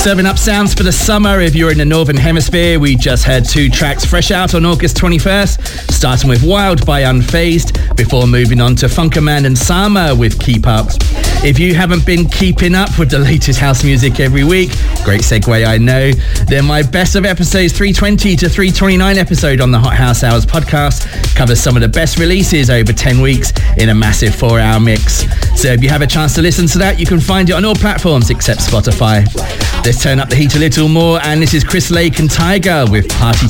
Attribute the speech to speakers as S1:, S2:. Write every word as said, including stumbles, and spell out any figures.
S1: Serving up sounds for the summer. If you're in the Northern Hemisphere, we just heard two tracks fresh out on August twenty-first, starting with Wild by Unfazed, before moving on to Funkerman and Sama with Keep Up. If you haven't been keeping up with the latest house music every week, great segue I know, then my best of episodes three twenty to three twenty-nine episode on the Hot House Hours podcast covers some of the best releases over ten weeks in a massive four hour mix. So if you have a chance to listen to that, you can find it on all platforms except Spotify. Let's turn up the heat a little more, and this is Chris Lake and Tiger with Party